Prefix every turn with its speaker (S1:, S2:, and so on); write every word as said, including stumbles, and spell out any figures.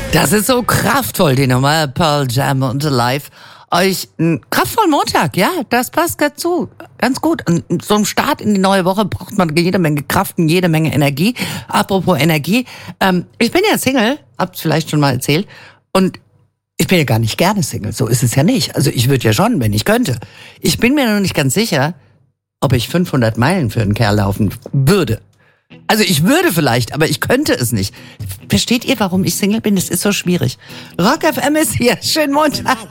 S1: Das ist so kraftvoll, die Nummer Pearl Jam und Alive. Euch einen kraftvollen Montag, ja, das passt dazu. Ganz gut. Und so ein Start in die neue Woche braucht man jede Menge Kraft und jede Menge Energie. Apropos Energie, ähm, ich bin ja Single, hab's vielleicht schon mal erzählt. Und ich bin ja gar nicht gerne Single, so ist es ja nicht. Also ich würde ja schon, wenn ich könnte. Ich bin mir noch nicht ganz sicher, ob ich fünfhundert Meilen für einen Kerl laufen würde. Also ich würde vielleicht, aber ich könnte es nicht. Versteht ihr, warum ich Single bin? Das ist so schwierig. Rock F M ist hier. Schönen Montag.